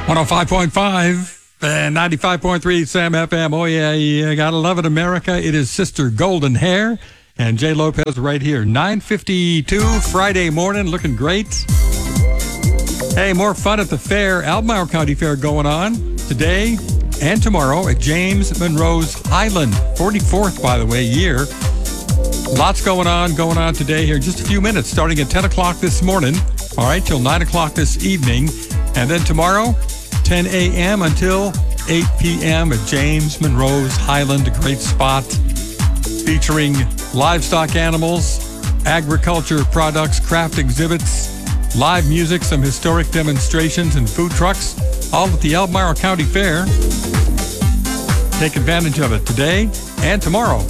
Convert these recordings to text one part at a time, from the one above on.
105.5 and 95.3 Sam FM. Oh, yeah, you gotta love it, America. It is Sister Golden Hair and Jay Lopez right here. 9:52 Friday morning, looking great. Hey, more fun at the fair, Albemarle County Fair going on today and tomorrow at James Monroe's Highland. 44th, by the way, year. Lots going on today here. Just a few minutes, starting at 10 o'clock this morning. All right, till 9 o'clock this evening. And then tomorrow, 10 a.m. until 8 p.m. at James Monroe's Highland, a great spot featuring livestock animals, agriculture products, craft exhibits, live music, some historic demonstrations, and food trucks, all at the Albemarle County Fair. Take advantage of it today and tomorrow.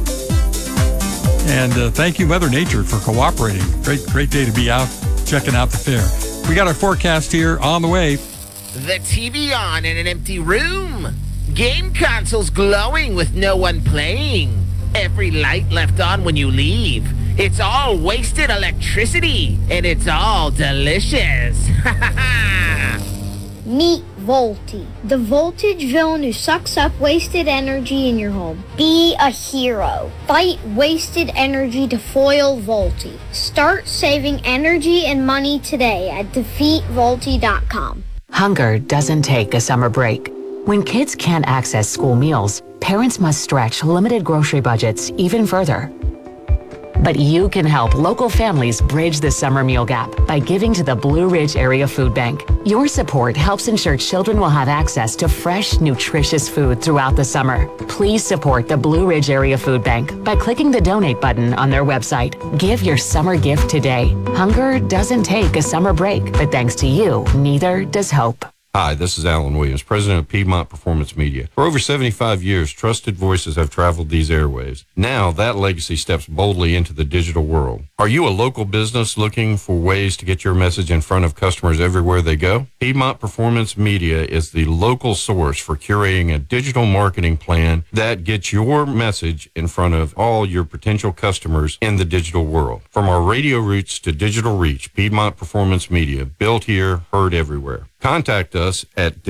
And thank you, Mother Nature, for cooperating. Great day to be out checking out the fair. We got our forecast here on the way. The TV on in an empty room. Game consoles glowing with no one playing. Every light left on when you leave. It's all wasted electricity, and it's all delicious. Ha ha ha! Meet Volti, the voltage villain who sucks up wasted energy in your home. Be a hero. Fight wasted energy to foil Volti. Start saving energy and money today at defeatvolti.com. Hunger doesn't take a summer break. When kids can't access school meals, parents must stretch limited grocery budgets even further. But you can help local families bridge the summer meal gap by giving to the Blue Ridge Area Food Bank. Your support helps ensure children will have access to fresh, nutritious food throughout the summer. Please support the Blue Ridge Area Food Bank by clicking the donate button on their website. Give your summer gift today. Hunger doesn't take a summer break, but thanks to you, neither does hope. Hi, this is Alan Williams, president of Piedmont Performance Media. For over 75 years, trusted voices have traveled these airwaves. Now, that legacy steps boldly into the digital world. Are you a local business looking for ways to get your message in front of customers everywhere they go? Piedmont Performance Media is the local source for curating a digital marketing plan that gets your message in front of all your potential customers in the digital world. From our radio roots to digital reach, Piedmont Performance Media, built here, heard everywhere. Contact us at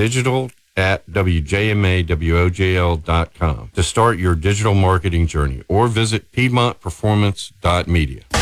digital@wjmawojl.com to start your digital marketing journey, or visit piedmontperformance.media.